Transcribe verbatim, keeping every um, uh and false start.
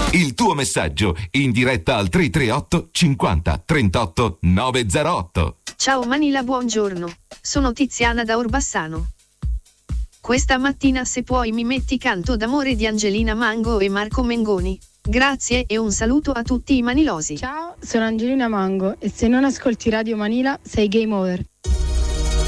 Il tuo messaggio in diretta al tre tre otto cinquanta trentotto novecentotto. Ciao Manila, buongiorno. Sono Tiziana da Orbassano. Questa mattina, se puoi, mi metti Canto d'amore di Angelina Mango e Marco Mengoni. Grazie e un saluto a tutti i manilosi. Ciao, sono Angelina Mango e se non ascolti Radio Manila sei game over.